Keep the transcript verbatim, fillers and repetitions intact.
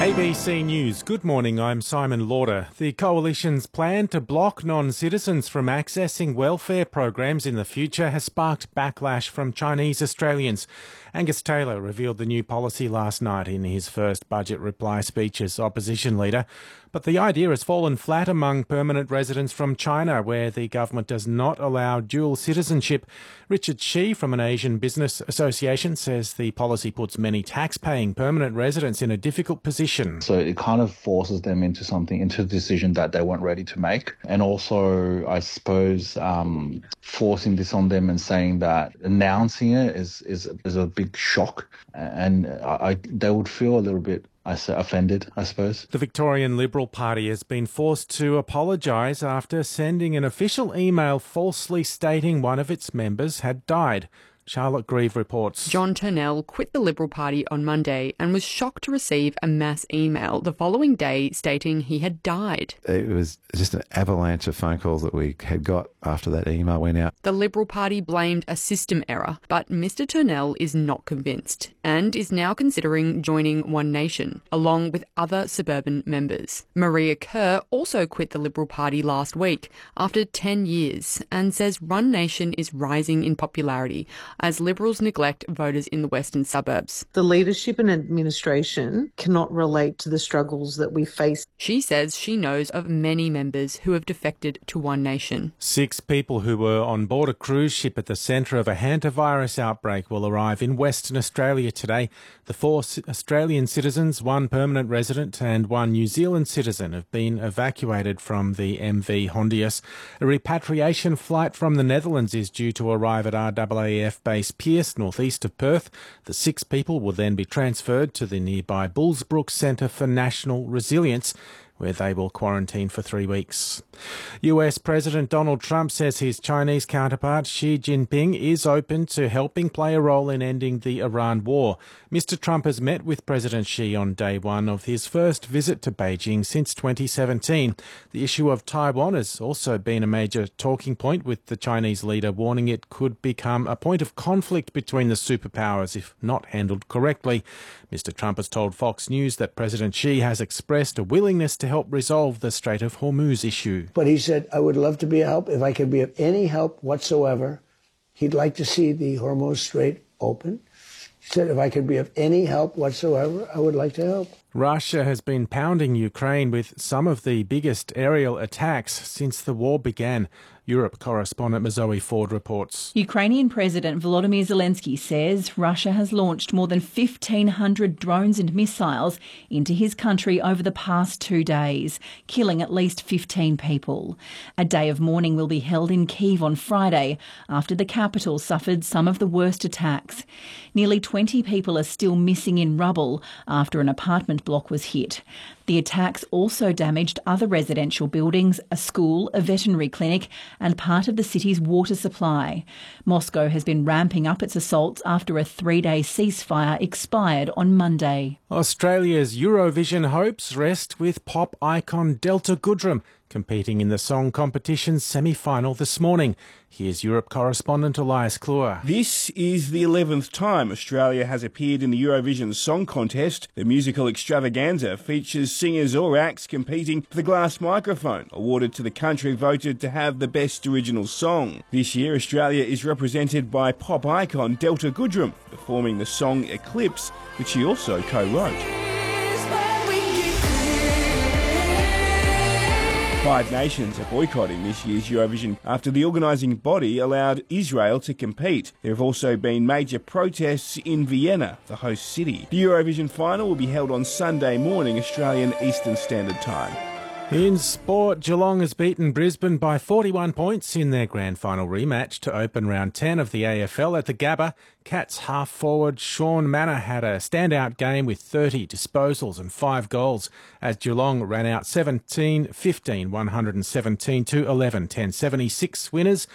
A B C News. Good morning, I'm Simon Lauder. The Coalition's plan to block non-citizens from accessing welfare programs in the future has sparked backlash from Chinese Australians. Angus Taylor revealed the new policy last night in his first budget reply speech as opposition leader. But the idea has fallen flat among permanent residents from China, where the government does not allow dual citizenship. Richard Shi from an Asian Business Association says the policy puts many tax-paying permanent residents in a difficult position. So it kind of forces them into something, into a decision that they weren't ready to make. And also, I suppose, um, forcing this on them and saying that announcing it is, is, is a big shock. And I, they would feel a little bit I say offended, I suppose. The Victorian Liberal Party has been forced to apologise after sending an official email falsely stating one of its members had died. Charlotte Grieve reports. John Turnell quit the Liberal Party on Monday and was shocked to receive a mass email the following day stating he had died. It was just an avalanche of phone calls that we had got after that email went out. The Liberal Party blamed a system error, but Mr Turnell is not convinced and is now considering joining One Nation, along with other suburban members. Maria Kerr also quit the Liberal Party last week after ten years and says One Nation is rising in popularity as Liberals neglect voters in the western suburbs. The leadership and administration cannot relate to the struggles that we face. She says she knows of many members who have defected to One Nation. Six people who were on board a cruise ship at the centre of a hantavirus outbreak will arrive in Western Australia today. The four Australian citizens, one permanent resident and one New Zealand citizen have been evacuated from the M V Hondius. A repatriation flight from the Netherlands is due to arrive at R A A F base Pearce, northeast of Perth. The six people will then be transferred to the nearby Bullsbrook Centre for National Resilience, where they will quarantine for three weeks. U S President Donald Trump says his Chinese counterpart Xi Jinping is open to helping play a role in ending the Iran war. Mister Trump has met with President Xi on day one of his first visit to Beijing since twenty seventeen. The issue of Taiwan has also been a major talking point, with the Chinese leader warning it could become a point of conflict between the superpowers if not handled correctly. Mister Trump has told Fox News that President Xi has expressed a willingness to help resolve the Strait of Hormuz issue. But he said, I would love to be a help. If I could be of any help whatsoever, he'd like to see the Hormuz Strait open. He said, if I could be of any help whatsoever, I would like to help. Russia has been pounding Ukraine with some of the biggest aerial attacks since the war began. Europe correspondent Zoe Ford reports. Ukrainian President Volodymyr Zelensky says Russia has launched more than fifteen hundred drones and missiles into his country over the past two days, killing at least fifteen people. A day of mourning will be held in Kyiv on Friday after the capital suffered some of the worst attacks. Nearly twenty people are still missing in rubble after an apartment block was hit. The attacks also damaged other residential buildings, a school, a veterinary clinic and part of the city's water supply. Moscow has been ramping up its assaults after a three-day ceasefire expired on Monday. Australia's Eurovision hopes rest with pop icon Delta Goodrem competing in the song competition's semi-final this morning. Here's Europe correspondent Elias Kluwer. This is the eleventh time Australia has appeared in the Eurovision Song Contest. The musical extravaganza features singers or acts competing for the glass microphone, awarded to the country voted to have the best original song. This year, Australia is represented by pop icon Delta Goodrem, performing the song Eclipse, which she also co-wrote. Five nations are boycotting this year's Eurovision after the organising body allowed Israel to compete. There have also been major protests in Vienna, the host city. The Eurovision final will be held on Sunday morning, Australian Eastern Standard Time. In sport, Geelong has beaten Brisbane by forty-one points in their grand final rematch to open round ten of the A F L at the Gabba. Cats half-forward Sean Manor had a standout game with thirty disposals and five goals as Geelong ran out seventeen fifteen, one seventeen to eleven, ten seventy-six winners